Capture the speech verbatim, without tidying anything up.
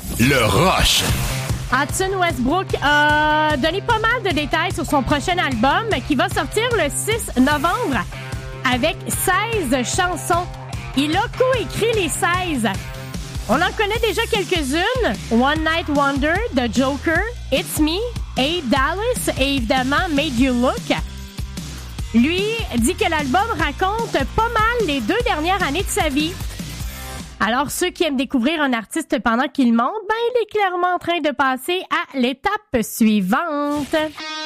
Le Rush. Hudson Westbrook a donné pas mal de détails sur son prochain album qui va sortir le six novembre avec seize chansons. Il a coécrit les seize. On en connaît déjà quelques-unes. One Night Wonder, The Joker, It's Me, Hey Dallas et évidemment Made You Look. Lui dit que l'album raconte pas mal les deux dernières années de sa vie. Alors, ceux qui aiment découvrir un artiste pendant qu'il monte, ben, il est clairement en train de passer à l'étape suivante.